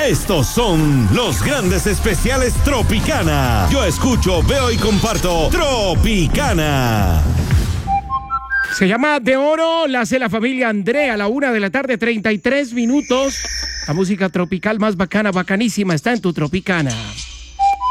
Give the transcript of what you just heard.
Estos son los grandes especiales Tropicana. Yo escucho, veo y comparto Tropicana. Se llama De Oro, la hace la familia Andrea a la 1:33 PM. La música tropical más bacana, bacanísima, está en tu Tropicana.